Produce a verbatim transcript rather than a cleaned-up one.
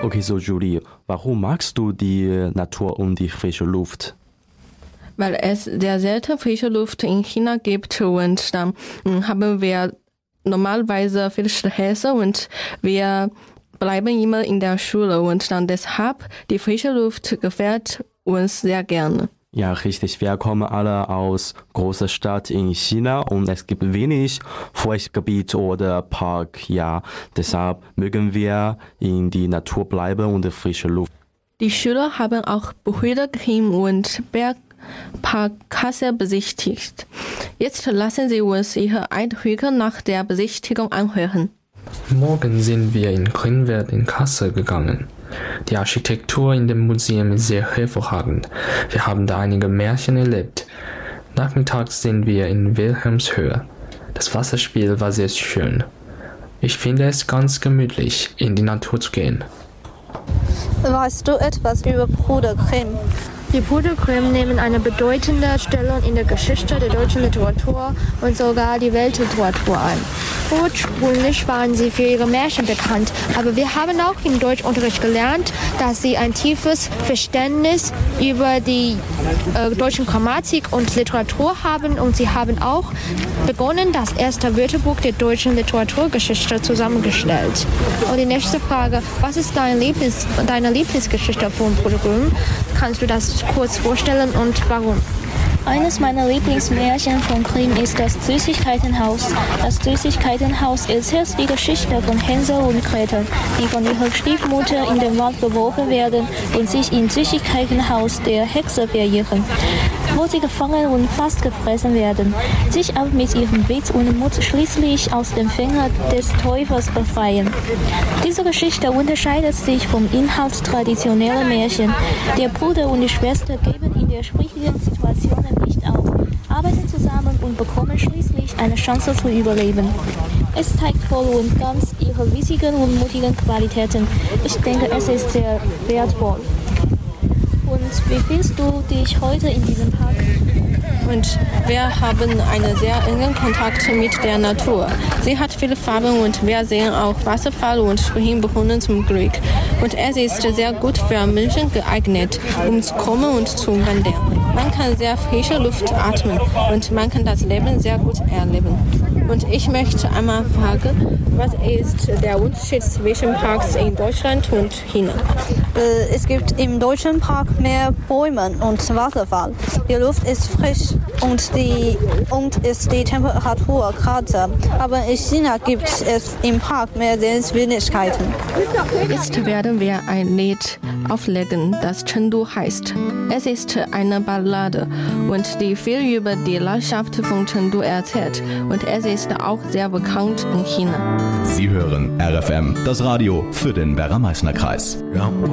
Okay, so Julie, warum magst du die Natur und die frische Luft? Weil es sehr selten frische Luft in China gibt und dann haben wir normalerweise viel Stress und wir bleiben immer in der Schule und dann deshalb die frische Luft gefällt uns sehr gerne. Ja, richtig. Wir kommen alle aus großer Stadt in China und es gibt wenig Feuchtgebiet oder Park. Ja, deshalb mögen wir in die Natur bleiben und die frische Luft. Die Schüler haben auch Brüderkrim und Bergparkasse besichtigt. Jetzt lassen Sie uns Ihre Eindrücke nach der Besichtigung anhören. Morgen sind wir in Grünwald in Kassel gegangen. Die Architektur in dem Museum ist sehr hervorragend. Wir haben da einige Märchen erlebt. Nachmittags sind wir in Wilhelmshöhe. Das Wasserspiel war sehr schön. Ich finde es ganz gemütlich, in die Natur zu gehen. Weißt du etwas über Brüder Grimm? Die Brüder Grimm nehmen eine bedeutende Stellung in der Geschichte der deutschen Literatur und sogar die Weltliteratur ein. Ursprünglich waren sie für ihre Märchen bekannt, aber wir haben auch im Deutschunterricht gelernt, dass sie ein tiefes Verständnis über die äh, deutsche Grammatik und Literatur haben und sie haben auch begonnen, das erste Wörterbuch der deutschen Literaturgeschichte zusammengestellt. Und die nächste Frage, was ist dein Lieblings, deine Lieblingsgeschichte von Brüder Grimm? Kannst du das kurz vorstellen und warum? Eines meiner Lieblingsmärchen von Grimm ist das Süßigkeitenhaus. Das Süßigkeitenhaus erzählt die Geschichte von Hänsel und Gretel, die von ihrer Stiefmutter in den Wald geworfen werden und sich im Süßigkeitenhaus der Hexe verirren, wo sie gefangen und fast gefressen werden, sich aber mit ihrem Witz und Mut schließlich aus den Fingern des Teufels befreien. Diese Geschichte unterscheidet sich vom Inhalt traditioneller Märchen. Der Bruder und die Schwester geben in der schwierigen Situation nicht auf, arbeiten zusammen und bekommen schließlich eine Chance zu überleben. Es zeigt voll und ganz ihre witzigen und mutigen Qualitäten. Ich denke, es ist sehr wertvoll. Und wie fühlst du dich heute in diesem Park? Und wir haben einen sehr engen Kontakt mit der Natur. Sie hat viele Farben und wir sehen auch Wasserfall und Springbrunnen zum Glück. Und es ist sehr gut für Menschen geeignet, um zu kommen und zu wandern. Man kann sehr frische Luft atmen und man kann das Leben sehr gut erleben. Und ich möchte einmal fragen, was ist der Unterschied zwischen Parks in Deutschland und China? Äh, es gibt im deutschen Park mehr Bäume und Wasserfall. Die Luft ist frisch und, die, und ist die Temperatur kälter. Aber in China gibt es im Park mehr Sehenswürdigkeiten. Jetzt werden wir ein Lied auflegen, das Chengdu heißt. Es ist eine Ballade und die viel über die Landschaft von Chengdu erzählt. Und es ist auch sehr bekannt in China. Sie hören R F M, das Radio für den Werra-Meißner-Kreis. 让我